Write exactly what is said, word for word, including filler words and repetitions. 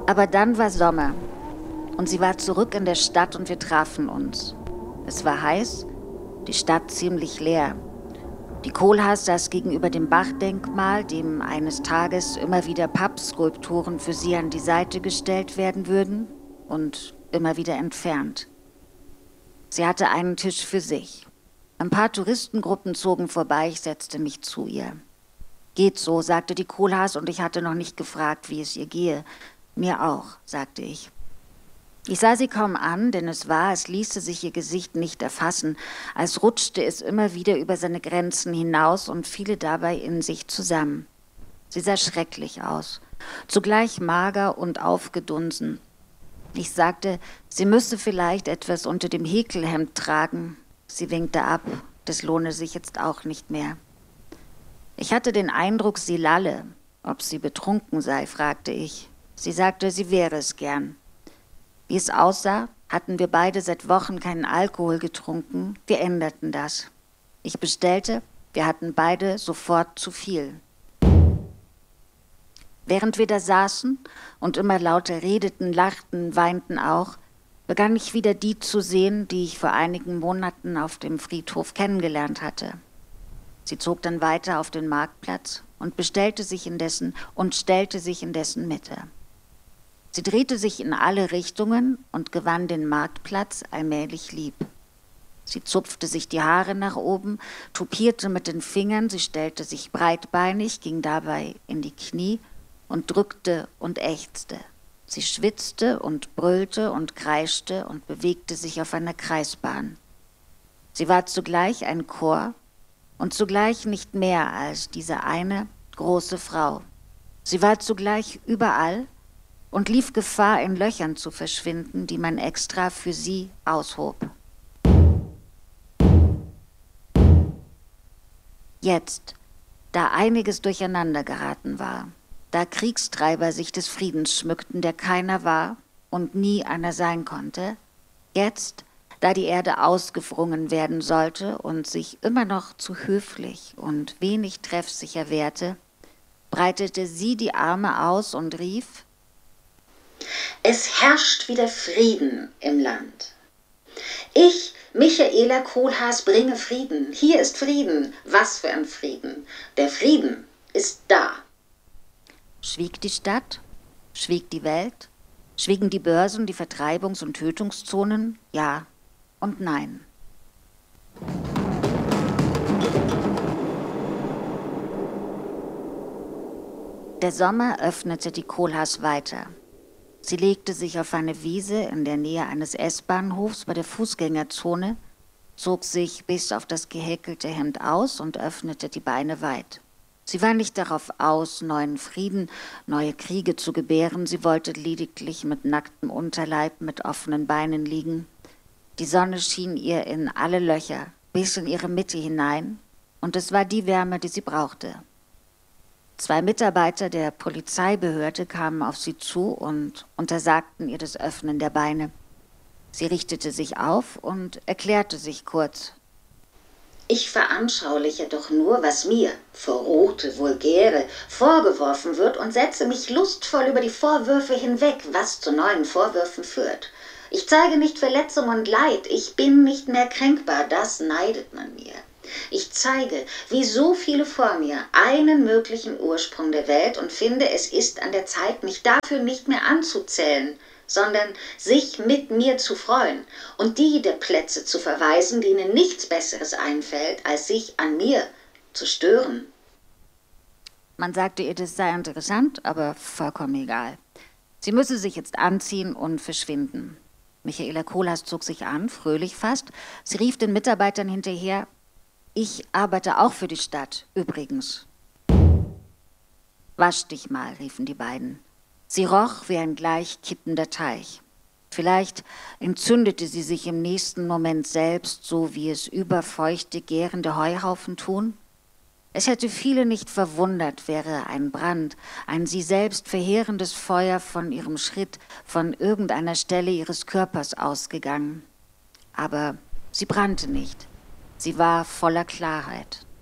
Aber dann war Sommer und sie war zurück in der Stadt und wir trafen uns. Es war heiß, die Stadt ziemlich leer. Die Kohlhaas saß gegenüber dem Bachdenkmal, dem eines Tages immer wieder Pappskulpturen für sie an die Seite gestellt werden würden und immer wieder entfernt. Sie hatte einen Tisch für sich. Ein paar Touristengruppen zogen vorbei, ich setzte mich zu ihr. »Geht so«, sagte die Kohlhaas, und ich hatte noch nicht gefragt, wie es ihr gehe. »Mir auch«, sagte ich. Ich sah sie kaum an, denn es war, als ließe sich ihr Gesicht nicht erfassen, als rutschte es immer wieder über seine Grenzen hinaus und fiele dabei in sich zusammen. Sie sah schrecklich aus, zugleich mager und aufgedunsen. Ich sagte, sie müsse vielleicht etwas unter dem Häkelhemd tragen. Sie winkte ab, das lohne sich jetzt auch nicht mehr. Ich hatte den Eindruck, sie lalle. Ob sie betrunken sei, fragte ich. Sie sagte, sie wäre es gern. Wie es aussah, hatten wir beide seit Wochen keinen Alkohol getrunken. Wir änderten das. Ich bestellte, wir hatten beide sofort zu viel. Während wir da saßen und immer lauter redeten, lachten, weinten auch, begann ich wieder die zu sehen, die ich vor einigen Monaten auf dem Friedhof kennengelernt hatte. Sie zog dann weiter auf den Marktplatz und bestellte sich in dessen und stellte sich in dessen Mitte. Sie drehte sich in alle Richtungen und gewann den Marktplatz allmählich lieb. Sie zupfte sich die Haare nach oben, tupierte mit den Fingern, sie stellte sich breitbeinig, ging dabei in die Knie und drückte und ächzte. Sie schwitzte und brüllte und kreischte und bewegte sich auf einer Kreisbahn. Sie war zugleich ein Chor und zugleich nicht mehr als diese eine große Frau. Sie war zugleich überall und lief Gefahr, in Löchern zu verschwinden, die man extra für sie aushob. Jetzt, da einiges durcheinander geraten war, da Kriegstreiber sich des Friedens schmückten, der keiner war und nie einer sein konnte, jetzt, da die Erde ausgewrungen werden sollte und sich immer noch zu höflich und wenig treffsicher wehrte, breitete sie die Arme aus und rief: Es herrscht wieder Frieden im Land. Ich, Michaela Kohlhaas, bringe Frieden. Hier ist Frieden. Was für ein Frieden. Der Frieden ist da. Schwieg die Stadt? Schwieg die Welt? Schwiegen die Börsen, die Vertreibungs- und Tötungszonen? Ja und nein. Der Sommer öffnete die Kohlhaas weiter. Sie legte sich auf eine Wiese in der Nähe eines S-Bahnhofs bei der Fußgängerzone, zog sich bis auf das gehäkelte Hemd aus und öffnete die Beine weit. Sie war nicht darauf aus, neuen Frieden, neue Kriege zu gebären. Sie wollte lediglich mit nacktem Unterleib, mit offenen Beinen liegen. Die Sonne schien ihr in alle Löcher, bis in ihre Mitte hinein, und es war die Wärme, die sie brauchte. Zwei Mitarbeiter der Polizeibehörde kamen auf sie zu und untersagten ihr das Öffnen der Beine. Sie richtete sich auf und erklärte sich kurz. Ich veranschauliche doch nur, was mir, verrohte Vulgäre, vorgeworfen wird und setze mich lustvoll über die Vorwürfe hinweg, was zu neuen Vorwürfen führt. Ich zeige nicht Verletzung und Leid, ich bin nicht mehr kränkbar, das neidet man mir. Ich zeige, wie so viele vor mir, einen möglichen Ursprung der Welt und finde, es ist an der Zeit, mich dafür nicht mehr anzuzählen, sondern sich mit mir zu freuen und die der Plätze zu verweisen, denen nichts Besseres einfällt, als sich an mir zu stören. Man sagte ihr, das sei interessant, aber vollkommen egal. Sie müsse sich jetzt anziehen und verschwinden. Michaela Kohlhaas zog sich an, fröhlich fast. Sie rief den Mitarbeitern hinterher: Ich arbeite auch für die Stadt, übrigens. Wasch dich mal, riefen die beiden. Sie roch wie ein gleich kippender Teich. Vielleicht entzündete sie sich im nächsten Moment selbst, so wie es überfeuchte, gärende Heuhaufen tun. Es hätte viele nicht verwundert, wäre ein Brand, ein sie selbst verheerendes Feuer von ihrem Schritt, von irgendeiner Stelle ihres Körpers ausgegangen. Aber sie brannte nicht. Sie war voller Klarheit.